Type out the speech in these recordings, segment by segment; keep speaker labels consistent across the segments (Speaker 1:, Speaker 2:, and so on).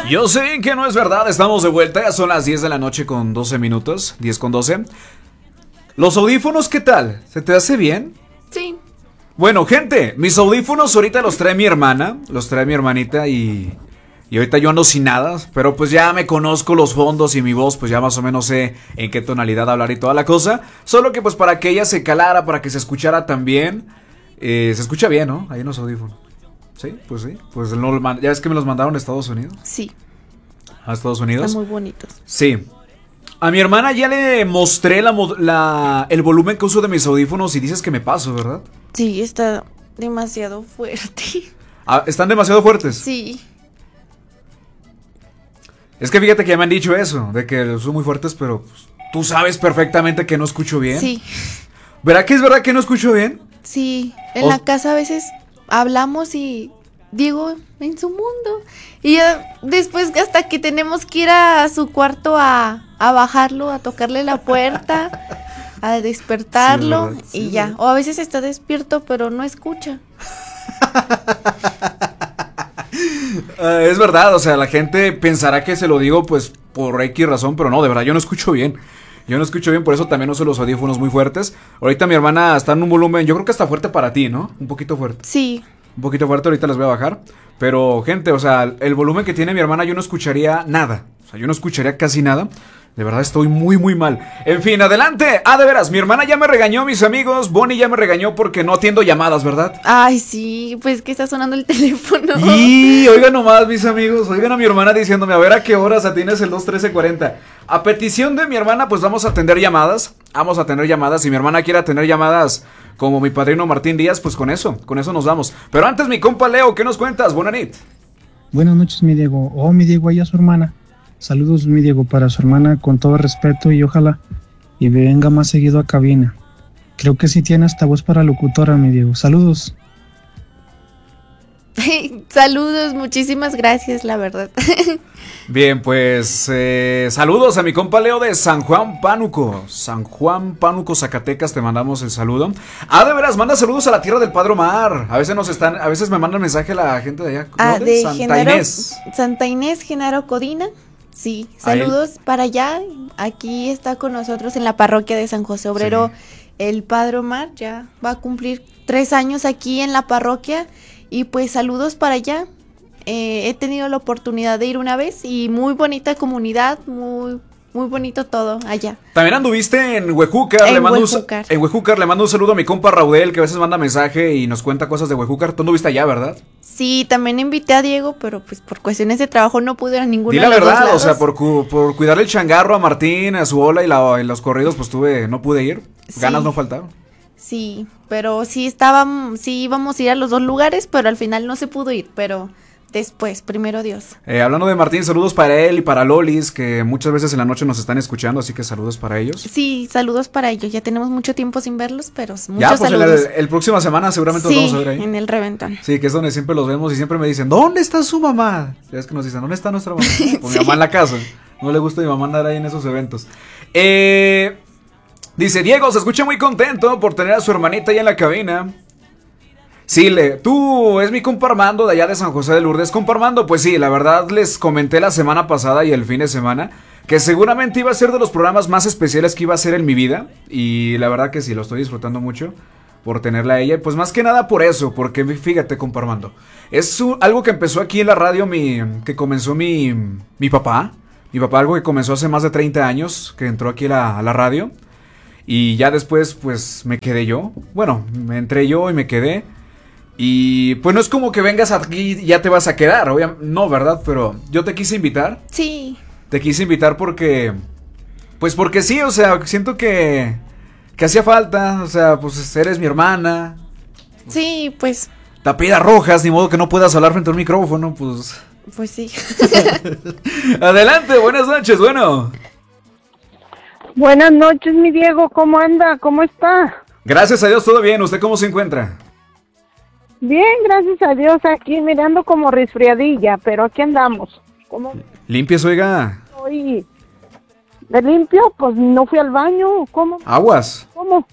Speaker 1: Yo sé que no es verdad, estamos de vuelta, ya son las 10 de la noche con 12 minutos, 10 con 12. ¿Los audífonos qué tal? ¿Se te hace bien?
Speaker 2: Sí.
Speaker 1: Bueno, gente, mis audífonos ahorita los trae mi hermana, los trae mi hermanita y ahorita yo ando sin nada, pero pues ya me conozco los fondos y mi voz, pues ya más o menos sé en qué tonalidad hablar y toda la cosa. Solo que pues para que ella se calara, para que se escuchara también, se escucha bien, ¿no? Ahí en los audífonos. Sí, pues no, ya ves que me los mandaron a Estados Unidos.
Speaker 2: Sí.
Speaker 1: A Estados Unidos.
Speaker 2: Están muy bonitos.
Speaker 1: Sí. A mi hermana ya le mostré el volumen que uso de mis audífonos y dices que me paso, ¿verdad?
Speaker 2: Sí, está demasiado fuerte.
Speaker 1: Ah, ¿están demasiado fuertes?
Speaker 2: Sí.
Speaker 1: Es que fíjate que ya me han dicho eso, de que son muy fuertes, pero pues, tú sabes perfectamente que no escucho bien.
Speaker 2: Sí.
Speaker 1: ¿Verdad que es verdad que no escucho bien?
Speaker 2: Sí. En la casa a veces hablamos y Diego en su mundo. Y ya después hasta que tenemos que ir a su cuarto a bajarlo, a tocarle la puerta, a despertarlo, sí, sí, y ya. O a veces está despierto pero no escucha.
Speaker 1: Es verdad, o sea, la gente pensará que se lo digo pues por X razón, pero no, de verdad yo no escucho bien. Yo no escucho bien, por eso también uso los audífonos muy fuertes. Ahorita mi hermana está en un volumen, yo creo que está fuerte para ti, ¿no? Un poquito fuerte.
Speaker 2: Sí.
Speaker 1: Un poquito fuerte, ahorita las voy a bajar. Pero, gente, o sea, el volumen que tiene mi hermana yo no escucharía nada. O sea, yo no escucharía casi nada. De verdad estoy muy, muy mal. En fin, adelante. Ah, de veras, mi hermana ya me regañó, mis amigos. Bonnie ya me regañó porque no atiendo llamadas, ¿verdad?
Speaker 2: Ay, sí, pues que está sonando el teléfono.
Speaker 1: Y oigan nomás, mis amigos. Oigan a mi hermana diciéndome, a ver a qué horas atiendes el 21340. A petición de mi hermana, pues vamos a atender llamadas. Vamos a atender llamadas. Si mi hermana quiere atender llamadas como mi padrino Martín Díaz, pues con eso nos damos. Pero antes, mi compa Leo, ¿qué nos cuentas? Bonanit.
Speaker 3: Buenas noches, mi Diego. Oh, mi Diego, ahí a su hermana. Saludos, mi Diego, para su hermana con todo respeto y ojalá y venga más seguido a cabina. Creo que sí tiene hasta voz para locutora, mi Diego. Saludos.
Speaker 2: Saludos, muchísimas gracias, la verdad.
Speaker 1: Bien, pues saludos a mi compa Leo de San Juan Pánuco. San Juan Pánuco, Zacatecas, te mandamos el saludo. Ah, de veras, manda saludos a la tierra del Padre Omar. A veces me mandan mensaje la gente de allá.
Speaker 2: Ah,
Speaker 1: ¿no?
Speaker 2: de
Speaker 1: Santa
Speaker 2: Genaro,
Speaker 1: Inés.
Speaker 2: Santa Inés, Genaro Codina. Sí, saludos para allá. Aquí está con nosotros en la parroquia de San José Obrero, sí. El Padre Omar ya va a cumplir 3 años aquí en la parroquia. Y pues saludos para allá. He tenido la oportunidad de ir una vez y muy bonita comunidad, muy bonito todo allá.
Speaker 1: También anduviste en Huejúcar. En Huejúcar le mando un saludo a mi compa Raudel, que a veces manda mensaje y nos cuenta cosas de Huejúcar. Tú anduviste allá, ¿verdad?
Speaker 2: Sí, también invité a Diego, pero pues por cuestiones de trabajo no pude ir a ninguno
Speaker 1: de los dos lados. Di la verdad,
Speaker 2: o sea,
Speaker 1: por cuidar el changarro a Martín, a su ola y los corridos, pues no pude ir. Ganas no faltaron.
Speaker 2: Sí, pero sí íbamos a ir a los 2 lugares, pero al final no se pudo ir, pero después, primero Dios.
Speaker 1: Hablando de Martín, saludos para él y para Lolis, que muchas veces en la noche nos están escuchando, así que saludos para ellos.
Speaker 2: Sí, saludos para ellos, ya tenemos mucho tiempo sin verlos, pero muchos
Speaker 1: ya, pues
Speaker 2: saludos.
Speaker 1: El próxima semana seguramente
Speaker 2: sí,
Speaker 1: nos vamos a ver ahí.
Speaker 2: En el reventón.
Speaker 1: Sí, que es donde siempre los vemos y siempre me dicen, ¿dónde está su mamá? Ya es que nos dicen, ¿dónde está nuestra mamá? Pues sí. Mi mamá en la casa, no le gusta a mi mamá andar ahí en esos eventos. Dice, Diego, se escucha muy contento por tener a su hermanita ahí en la cabina. Sí, tú, es mi compa Armando de allá de San José de Lourdes. Compa Armando, pues sí, la verdad les comenté la semana pasada y el fin de semana que seguramente iba a ser de los programas más especiales que iba a ser en mi vida. Y la verdad que sí, lo estoy disfrutando mucho por tenerla a ella. Pues más que nada por eso, porque fíjate, compa Armando, es algo que empezó aquí en la radio, que comenzó mi papá. Mi papá, algo que comenzó hace más de 30 años, que entró aquí a la radio. Y ya después, pues, me quedé yo. Bueno, me entré yo y me quedé. Y pues no es como que vengas aquí y ya te vas a quedar, no, ¿verdad? Pero yo te quise invitar.
Speaker 2: Sí.
Speaker 1: Te quise invitar porque... Pues porque sí, o sea, siento que hacía falta, o sea, pues eres mi hermana.
Speaker 2: Sí, pues...
Speaker 1: Tapida rojas, ni modo que no puedas hablar frente a un micrófono, pues...
Speaker 2: Pues sí.
Speaker 1: Adelante, buenas noches, bueno.
Speaker 4: Buenas noches, mi Diego, ¿cómo anda? ¿Cómo está?
Speaker 1: Gracias a Dios, todo bien. ¿Usted cómo se encuentra?
Speaker 4: Bien, gracias a Dios, aquí mirando como resfriadilla, pero aquí andamos. ¿Cómo?
Speaker 1: ¿Limpies, oiga?
Speaker 4: Hoy, ¿de limpio? Pues no fui al baño, ¿cómo?
Speaker 1: ¿Aguas?
Speaker 4: ¿Cómo?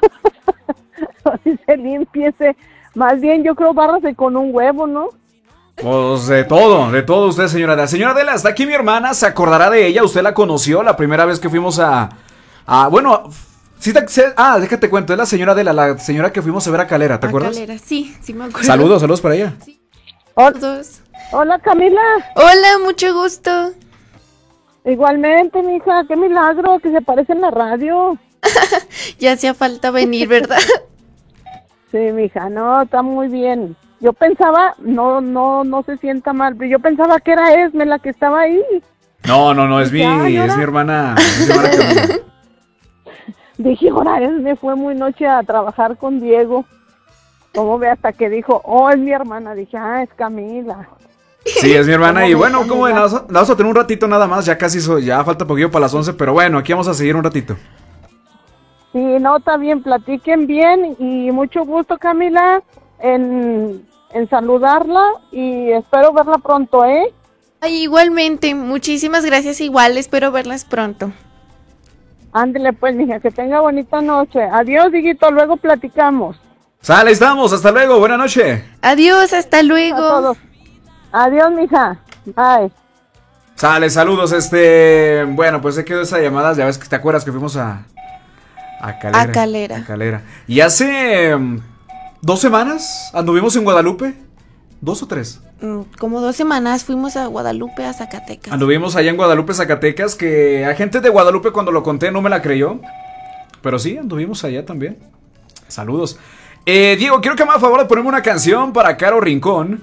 Speaker 4: Dice, límpiese. Más bien, yo creo, bárrase con un huevo, ¿no?
Speaker 1: Pues de todo usted, señora Adela. Señora Adela, está aquí mi hermana, se acordará de ella, usted la conoció la primera vez que fuimos bueno, sí déjate cuento, es la señora Adela, la señora que fuimos a ver a Calera, ¿te acuerdas?
Speaker 2: Calera, sí me acuerdo.
Speaker 1: Saludos para ella.
Speaker 2: Sí.
Speaker 4: Hola, Camila.
Speaker 2: Hola, mucho gusto.
Speaker 4: Igualmente, mija, qué milagro que se parece en la radio.
Speaker 2: Ya hacía falta venir, ¿verdad?
Speaker 4: Sí, mija, no, está muy bien. Yo pensaba, no se sienta mal, pero yo pensaba que era Esme la que estaba ahí.
Speaker 1: No, es mi hermana. Camila.
Speaker 4: Dije, ahora Esme fue muy noche a trabajar con Diego. ¿Cómo ve? Hasta que dijo, es mi hermana. Dije, es Camila.
Speaker 1: Sí, es mi hermana y bueno, como vamos a tener un ratito nada más, ya casi ya falta poquillo para las 11, pero bueno, aquí vamos a seguir un ratito.
Speaker 4: Sí, no, está bien, platiquen bien y mucho gusto, Camila, en saludarla y espero verla pronto, ¿eh?
Speaker 2: Ay, igualmente, muchísimas gracias, igual, espero verlas pronto.
Speaker 4: Ándele pues, mija, que tenga bonita noche. Adiós, Diguito, luego platicamos.
Speaker 1: Sale, estamos, hasta luego, buena noche.
Speaker 2: Adiós, hasta luego.
Speaker 4: A todos. Adiós, mija, bye.
Speaker 1: Sale, saludos, bueno, pues se quedó esa llamada, ya ves que te acuerdas que fuimos a Calera. A Calera. Y hace 2 semanas anduvimos en Guadalupe, 2 o 3.
Speaker 2: Como 2 semanas fuimos a Guadalupe, a Zacatecas.
Speaker 1: Anduvimos allá en Guadalupe, Zacatecas, que a gente de Guadalupe cuando lo conté no me la creyó. Pero sí, anduvimos allá también. Saludos. Diego, quiero que me haga favor de ponerme una canción para Caro Rincón.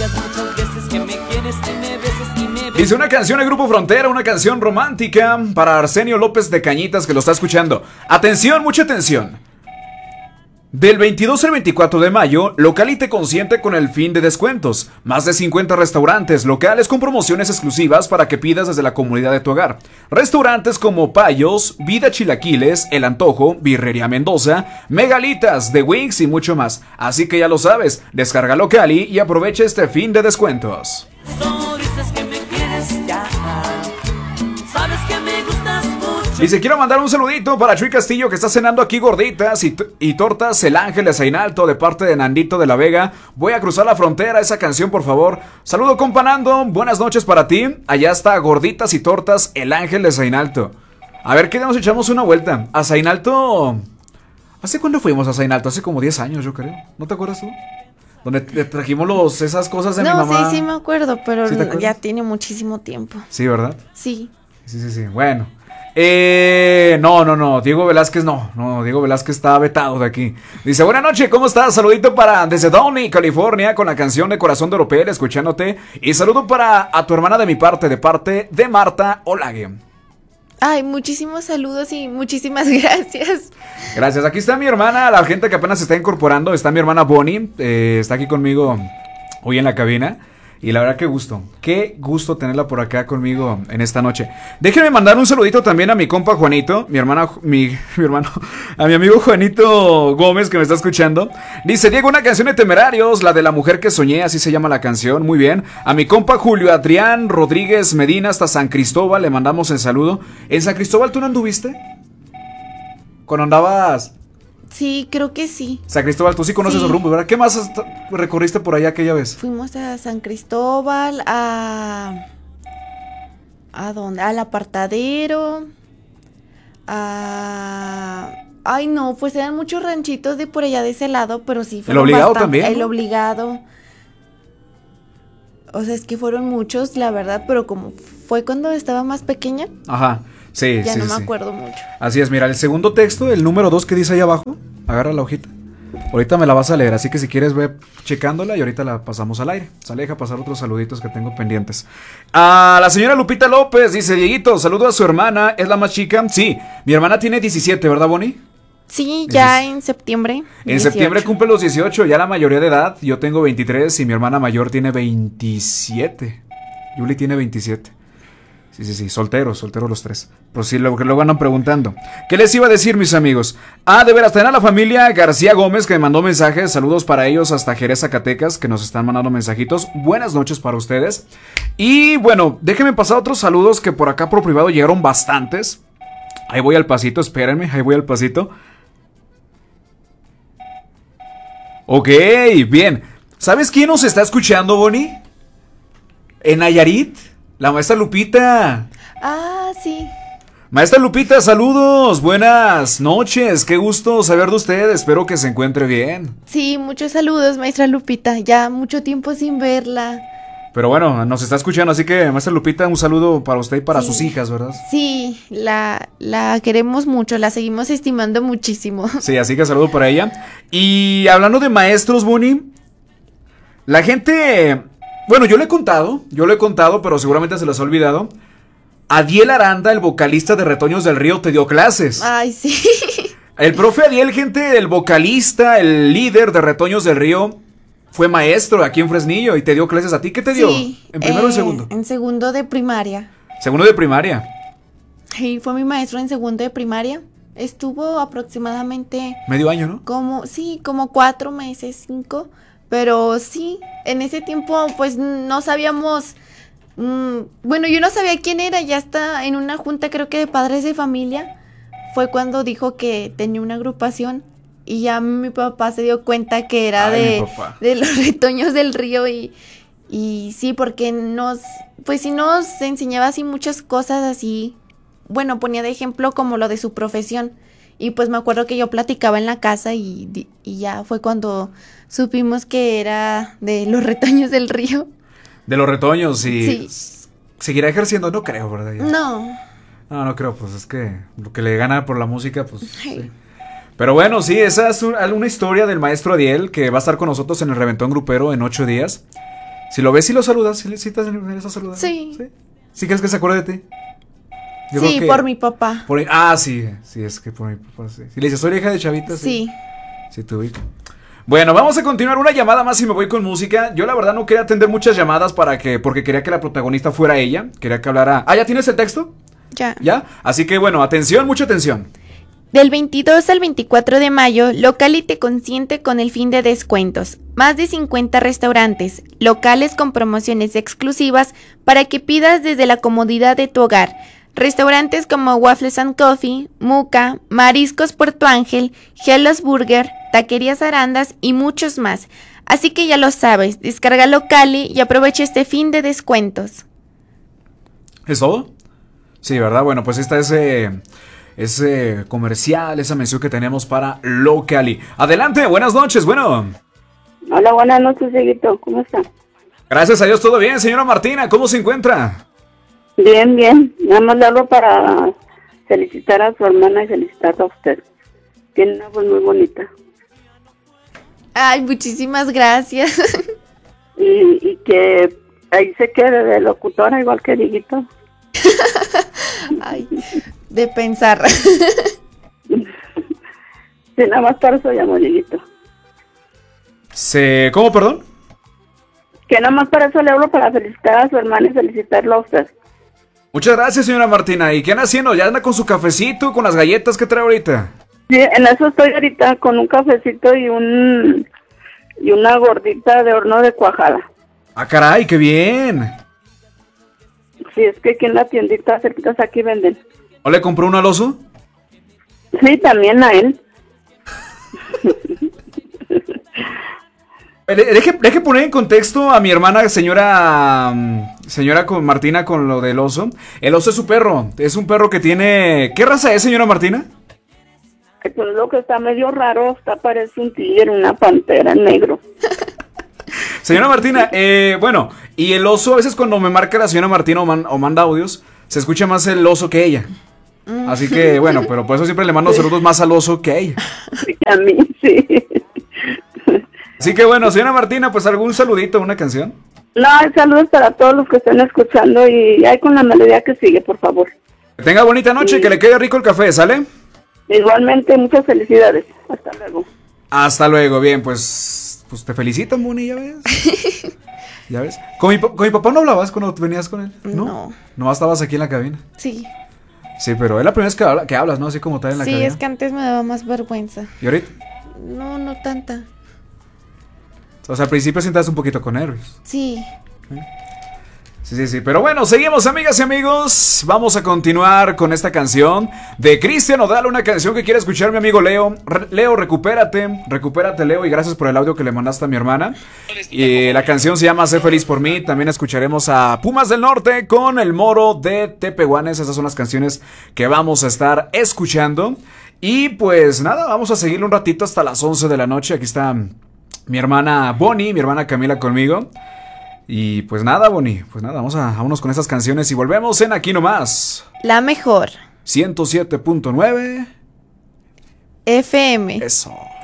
Speaker 1: Dice una canción del Grupo Frontera, una canción romántica para Arsenio López de Cañitas que lo está escuchando. Atención, mucha atención. Del 22 al 24 de mayo, Localite consiente con el fin de descuentos. Más de 50 restaurantes locales con promociones exclusivas para que pidas desde la comodidad de tu hogar. Restaurantes como Payos, Vida Chilaquiles, El Antojo, Birrería Mendoza, Megalitas, The Wings y mucho más. Así que ya lo sabes, descarga Locali y aprovecha este fin de descuentos. Dice, quiero mandar un saludito para Chuy Castillo que está cenando aquí gorditas y tortas El Ángel de Zainalto de parte de Nandito de la Vega. Voy a cruzar la frontera, esa canción por favor. Saludo compa Nando, buenas noches para ti. Allá está gorditas y tortas El Ángel de Zainalto. A ver, ¿qué nos echamos una vuelta? A Zainalto... ¿Hace cuándo fuimos a Zainalto? Hace como 10 años yo creo. ¿No te acuerdas tú? Donde te trajimos esas cosas de mi mamá.
Speaker 2: No, sí me acuerdo, pero
Speaker 1: ¿Sí
Speaker 2: ya tiene muchísimo tiempo.
Speaker 1: Sí, ¿verdad?
Speaker 2: Sí.
Speaker 1: Sí, bueno. No, Diego Velázquez no, Diego Velázquez está vetado de aquí. Dice, buenas noches, ¿cómo estás? Saludito para desde Downey, California, con la canción de Corazón de Oropel, escuchándote. Y saludo para a tu hermana de parte de Marta Olague.
Speaker 2: Ay, muchísimos saludos y muchísimas gracias.
Speaker 1: Gracias, aquí está mi hermana, la gente que apenas se está incorporando, está mi hermana Bonnie, está aquí conmigo hoy en la cabina. Y la verdad, qué gusto tenerla por acá conmigo en esta noche. Déjenme mandar un saludito también a mi compa Juanito, mi hermano, a mi amigo Juanito Gómez que me está escuchando. Dice, Diego, una canción de Temerarios, la de La Mujer que Soñé, así se llama la canción, muy bien. A mi compa Julio Adrián Rodríguez Medina hasta San Cristóbal, le mandamos el saludo. ¿En San Cristóbal tú no anduviste? Cuando andabas...
Speaker 2: Sí, creo que sí.
Speaker 1: San Cristóbal, tú sí conoces el rumbo, ¿verdad? ¿Qué más recorriste por allá aquella vez?
Speaker 2: Fuimos a San Cristóbal, ¿a dónde? Al Apartadero, Ay, no, pues eran muchos ranchitos de por allá de ese lado, pero sí fueron
Speaker 1: ¿El Obligado
Speaker 2: bastante,
Speaker 1: también?
Speaker 2: El Obligado. O sea, es que fueron muchos, la verdad, pero como fue cuando estaba más pequeña.
Speaker 1: Ajá. Sí,
Speaker 2: ya
Speaker 1: sí,
Speaker 2: no
Speaker 1: sí.
Speaker 2: me acuerdo mucho.
Speaker 1: Así es, mira, el segundo texto, el número 2 que dice ahí abajo, agarra la hojita. Ahorita me la vas a leer, así que si quieres ve checándola y ahorita la pasamos al aire. Sale, deja pasar otros saluditos que tengo pendientes. A la señora Lupita López dice, Dieguito, saludo a su hermana, ¿es la más chica? Sí, mi hermana tiene 17, ¿verdad, Bonnie?
Speaker 2: Sí, ya en septiembre.
Speaker 1: En
Speaker 2: 18.
Speaker 1: septiembre cumple los 18, ya la mayoría de edad. Yo tengo 23 y mi hermana mayor tiene 27. Yuli tiene 27. Sí, solteros los tres. Pues sí, luego andan preguntando. ¿Qué les iba a decir, mis amigos? De veras, tener a la familia García Gómez que me mandó mensajes. Saludos para ellos hasta Jerez, Zacatecas, que nos están mandando mensajitos. Buenas noches para ustedes. Y bueno, déjenme pasar otros saludos que por acá por privado llegaron bastantes. Ahí voy al pasito, espérenme, ahí voy al pasito. Ok, bien. ¿Sabes quién nos está escuchando, Bonnie? En Nayarit, la maestra Lupita.
Speaker 2: Ah, sí.
Speaker 1: Maestra Lupita, saludos, buenas noches, qué gusto saber de usted, espero que se encuentre bien.
Speaker 2: Sí, muchos saludos, maestra Lupita. Ya mucho tiempo sin verla.
Speaker 1: Pero bueno, nos está escuchando, así que maestra Lupita, un saludo para usted y para
Speaker 2: Sí.
Speaker 1: sus hijas, ¿verdad?
Speaker 2: Sí, la queremos mucho, la seguimos estimando muchísimo.
Speaker 1: Sí, así que saludo para ella. Y hablando de maestros, Bonnie, la gente, bueno, yo le he contado, pero seguramente se los ha olvidado. Adiel Aranda, el vocalista de Retoños del Río, te dio clases.
Speaker 2: Ay, sí.
Speaker 1: El profe Adiel, gente, el vocalista, el líder de Retoños del Río, fue maestro aquí en Fresnillo y te dio clases a ti. ¿Qué te dio?
Speaker 2: Sí,
Speaker 1: ¿En primero o en segundo?
Speaker 2: En segundo de primaria.
Speaker 1: Segundo de primaria.
Speaker 2: Sí, fue mi maestro en segundo de primaria. Estuvo aproximadamente
Speaker 1: Medio año, ¿no?
Speaker 2: como 4 meses, 5. Pero sí, en ese tiempo pues no sabíamos. Bueno, yo no sabía quién era, ya está en una junta creo que de padres de familia, fue cuando dijo que tenía una agrupación y ya mi papá se dio cuenta que era
Speaker 1: Ay, mi papá.
Speaker 2: de los Retoños del Río y sí, porque pues sí nos enseñaba así muchas cosas así, bueno, ponía de ejemplo como lo de su profesión y pues me acuerdo que yo platicaba en la casa y ya fue cuando supimos que era de los Retoños del Río.
Speaker 1: De los Retoños y
Speaker 2: Sí.
Speaker 1: seguirá ejerciendo, no creo, ¿verdad? Ya.
Speaker 2: No.
Speaker 1: No creo, pues es que lo que le gana por la música, pues sí. Pero bueno, sí, esa es una historia del maestro Adiel que va a estar con nosotros en el Reventón Grupero en 8 días. Si lo ves, si lo saludas, si te a saludar.
Speaker 2: Sí.
Speaker 1: ¿Sí crees que se acuerde de ti? Yo
Speaker 2: Sí,
Speaker 1: creo que
Speaker 2: por mi papá.
Speaker 1: sí, es que por mi papá, sí. Si le dices, soy hija de Chavita,
Speaker 2: Sí.
Speaker 1: Sí, te ubico. Bueno, vamos a continuar una llamada más y me voy con música. Yo la verdad no quería atender muchas llamadas porque quería que la protagonista fuera ella. Quería que hablara. ¿Ya tienes el texto?
Speaker 2: Ya.
Speaker 1: ¿Ya? Así que bueno, atención, mucha atención.
Speaker 2: Del 22 al 24 de mayo, Locali te consiente con el fin de descuentos. Más de 50 restaurantes, locales con promociones exclusivas para que pidas desde la comodidad de tu hogar. Restaurantes como Waffles and Coffee, Muca, Mariscos Puerto Ángel, Hellos Burger, Taquerías Arandas y muchos más. Así que ya lo sabes, descarga Locali y aprovecha este fin de descuentos.
Speaker 1: ¿Es todo? Sí, ¿verdad? Bueno, pues esta es ese comercial, esa mención que tenemos para Locali. Adelante, buenas noches, bueno.
Speaker 5: Hola, buenas noches, Dieguito. ¿Cómo está?
Speaker 1: Gracias a Dios, todo bien, señora Martina, ¿cómo se encuentra?
Speaker 5: Bien, bien. Nada más le hablo para felicitar a su hermana y felicitarla a usted. Tiene una voz muy bonita.
Speaker 2: Ay, muchísimas gracias.
Speaker 5: Y que ahí se quede de locutora igual que Dieguito.
Speaker 2: Ay, de pensar.
Speaker 5: Sí, nada más para eso llamo Dieguito.
Speaker 1: ¿Cómo, perdón?
Speaker 5: Que nada más para eso le hablo para felicitar a su hermana y felicitarlo a usted.
Speaker 1: Muchas gracias, señora Martina. ¿Y qué anda haciendo? ¿Ya anda con su cafecito, con las galletas que trae ahorita?
Speaker 5: Sí, en eso estoy ahorita con un cafecito y una gordita de horno de cuajada.
Speaker 1: Ah, caray, qué bien.
Speaker 5: Sí, es que aquí en la tiendita cerquitas aquí venden.
Speaker 1: ¿O le compró un al oso?
Speaker 5: Sí, también a él.
Speaker 1: Deje poner en contexto a mi hermana, señora con Martina, con lo del oso. El oso es su perro, es un perro que tiene... ¿Qué raza es, señora Martina?
Speaker 5: Pues lo que está medio raro, parece un tigre, una pantera negro.
Speaker 1: Señora Martina, bueno, y el oso, a veces cuando me marca la señora Martina o manda audios, se escucha más el oso que ella. Así que, bueno, pero por eso siempre le mando saludos más al oso que a ella.
Speaker 5: Sí, a mí, sí.
Speaker 1: Así que bueno, señora Martina, pues algún saludito, una canción.
Speaker 5: No, saludos para todos los que estén escuchando y ahí con la melodía que sigue, por favor.
Speaker 1: Que tenga bonita noche,
Speaker 5: Sí.
Speaker 1: que le quede rico el café, ¿sale?
Speaker 5: Igualmente, muchas felicidades. Hasta luego.
Speaker 1: Hasta luego, bien, pues te felicito, Moni, ya ves. ¿Ya ves? ¿Con mi papá no hablabas cuando venías con él?
Speaker 2: No.
Speaker 1: No estabas aquí en la cabina.
Speaker 2: Sí.
Speaker 1: Sí, pero es la primera vez que hablas, ¿no? Así como tal en la
Speaker 2: Sí,
Speaker 1: cabina.
Speaker 2: es que antes me daba más vergüenza.
Speaker 1: ¿Y ahorita?
Speaker 2: No tanta.
Speaker 1: O sea, al principio sientas un poquito con nervios.
Speaker 2: Sí.
Speaker 1: Sí. Pero bueno, seguimos, amigas y amigos. Vamos a continuar con esta canción de Cristian Odal, una canción que quiere escuchar mi amigo Leo. Leo, recupérate, Leo, y gracias por el audio que le mandaste a mi hermana. Y la canción se llama Sé feliz por mí. También escucharemos a Pumas del Norte con El Moro de Tepehuanes. Esas son las canciones que vamos a estar escuchando. Y pues nada, vamos a seguir un ratito hasta las 11 de la noche. Aquí está mi hermana Bonnie, mi hermana Camila conmigo. Y pues nada, Bonnie, vámonos con estas canciones y volvemos en Aquí Nomás.
Speaker 2: La mejor.
Speaker 1: 107.9
Speaker 2: FM.
Speaker 1: Eso.